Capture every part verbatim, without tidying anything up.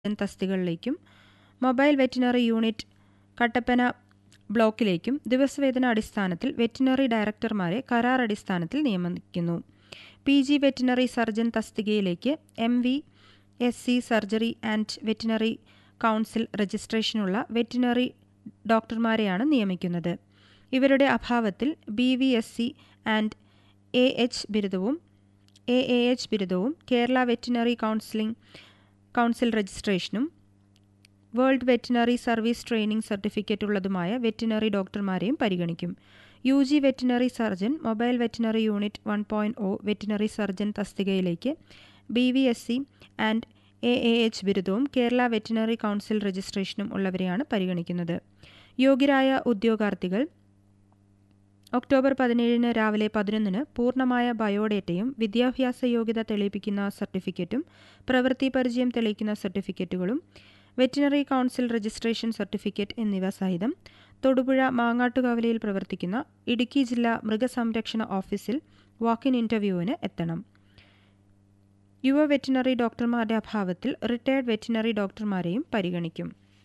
തസ്തികകളിലേക്കും mobile veterinary unit Kattappana ബ്ലോക്കിലേക്കും ദിവസവേതന അടിസ്ഥാനത്തിൽ veterinary ഡയറക്ടർമാരെ കരാർ അടിസ്ഥാനത്തിൽ നിയമിക്കുന്നു. പി ജി വെറ്റിനറി സർജൻ തസ്തികയിലേക്ക് M V S C surgery and veterinary council രജിസ്ട്രേഷനുള്ള veterinary ഡോക്ടർമാരെയാണ് നിയമിക്കുന്നത്. ഇവരുടെ അഭാവത്തിൽ B V S C and A H ബിരുദവും എ എ എച്ച് ബിരുദവും കേരള വെറ്റിനറി കൗൺസിലിംഗ് കൗൺസിൽ രജിസ്ട്രേഷനും world veterinary service training certificate ഉള്ളതുമായ veterinary ഡോക്ടർമാരെയും പരിഗണിക്കും. U G veterinary surgeon mobile veterinary unit one point O veterinary surgeon തസ്തികയിലേക്ക് B V S C and A A H ബിരുദവും Kerala veterinary council രജിസ്ട്രേഷനും ഉള്ളവരെയാണ് പരിഗണിക്കുന്നത്. യോഗ്യരായ ഉദ്യോഗാർത്ഥികൾ October പതിനേഴിന് രാവിലെ പതിനൊന്നിന് പൂർണ്ണമായ ബയോഡേറ്റയും വിദ്യാഭ്യാസ യോഗ്യത തെളിയിപ്പിക്കുന്ന സർട്ടിഫിക്കറ്റും പ്രവൃത്തി പരിചയം തെളിയിക്കുന്ന സർട്ടിഫിക്കറ്റുകളും വെറ്റിനറി കൗൺസിൽ രജിസ്ട്രേഷൻ സർട്ടിഫിക്കറ്റ് എന്നിവ സഹിതം തൊടുപുഴ മാങ്ങാട്ടുകവലയിൽ പ്രവർത്തിക്കുന്ന ഇടുക്കി ജില്ലാ മൃഗസംരക്ഷണ ഓഫീസിൽ വാക്ക്-ഇൻ ഇന്റർവ്യൂവിന് എത്തണം. യുവ വെറ്റിനറി ഡോക്ടർമാരുടെ അഭാവത്തിൽ റിട്ടയർഡ് വെറ്റിനറി ഡോക്ടർമാരെയും പരിഗണിക്കും.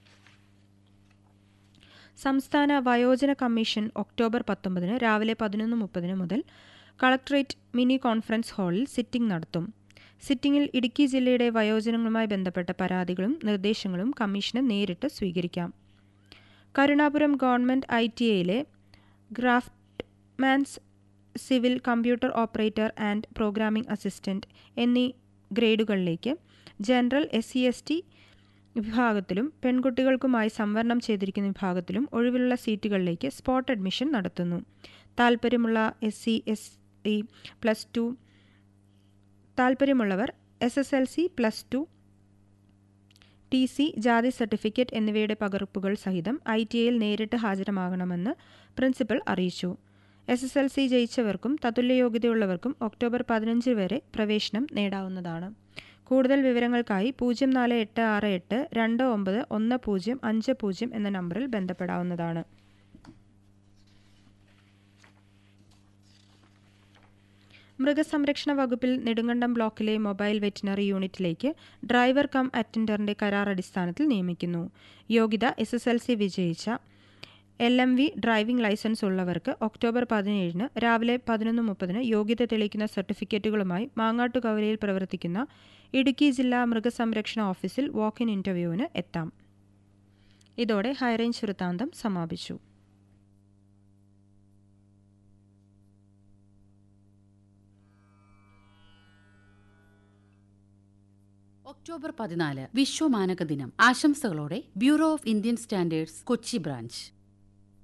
സംസ്ഥാന വയോജന കമ്മീഷൻ ഒക്ടോബർ പത്തൊമ്പതിന് രാവിലെ പതിനൊന്ന് മുപ്പതിന് മുതൽ കളക്ടറേറ്റ് മിനി കോൺഫറൻസ് ഹാളിൽ സിറ്റിംഗ് നടത്തും. സിറ്റിംഗിൽ ഇടുക്കി ജില്ലയുടെ വയോജനങ്ങളുമായി ബന്ധപ്പെട്ട പരാതികളും നിർദ്ദേശങ്ങളും കമ്മീഷന് നേരിട്ട് സ്വീകരിക്കാം. Karunapuram government I T ഐയിലെ ക്രാഫ്റ്റ്മാൻസ് civil computer operator and programming assistant എന്നീ ഗ്രേഡുകളിലേക്ക് general S C S T വിഭാഗത്തിലും പെൺകുട്ടികൾക്കുമായി സംവരണം ചെയ്തിരിക്കുന്ന വിഭാഗത്തിലും ഒഴിവുള്ള സീറ്റുകളിലേക്ക് സ്പോട്ട് അഡ്മിഷൻ നടത്തുന്നു. താൽപ്പര്യമുള്ള S C S T plus two താൽപ്പര്യമുള്ളവർ S S L C plus two T C ജാതി സർട്ടിഫിക്കറ്റ് എന്നിവയുടെ പകർപ്പുകൾ സഹിതം ഐ ടി ഐയിൽ നേരിട്ട് ഹാജരാകണമെന്ന് പ്രിൻസിപ്പൽ അറിയിച്ചു. S S L C ജയിച്ചവർക്കും തത്തുല്യ യോഗ്യതയുള്ളവർക്കും October പതിനഞ്ച് വരെ പ്രവേശനം നേടാവുന്നതാണ്. കൂടുതൽ വിവരങ്ങൾക്കായി പൂജ്യം നാല് എട്ട് ആറ് എട്ട് രണ്ട് ഒമ്പത് ഒന്ന് പൂജ്യം അഞ്ച് പൂജ്യം എന്ന നമ്പറിൽ ബന്ധപ്പെടാവുന്നതാണ്. മൃഗസംരക്ഷണ വകുപ്പിൽ നെടുങ്കണ്ടം ബ്ലോക്കിലെ മൊബൈൽ വെറ്റിനറി യൂണിറ്റിലേക്ക് ഡ്രൈവർ കം അറ്റൻഡറിന്റെ കരാർ അടിസ്ഥാനത്തിൽ നിയമിക്കുന്നു. യോഗ്യത എസ് എസ് എൽ സി വിജയിച്ച L M V driving licence ഉള്ളവർക്ക് ഒക്ടോബർ പതിനേഴിന് രാവിലെ പതിനൊന്ന് മുപ്പതിന് യോഗ്യത തെളിയിക്കുന്ന സർട്ടിഫിക്കറ്റുകളുമായി മാങ്ങാട്ടുകവലയിൽ പ്രവർത്തിക്കുന്ന ഇടുക്കി ജില്ലാ മൃഗസംരക്ഷണ ഓഫീസിൽ വാക്ക്-ഇൻ ഇന്റർവ്യൂവിന് എത്താം. ഇതോടെ ഹൈറേഞ്ച് വൃത്താന്തം സമാപിച്ചു. ഒക്ടോബർ പതിനാല് വിശ്വ മാനക ദിനം. ആശംസകളോടെ bureau of Indian standards Kochi branch.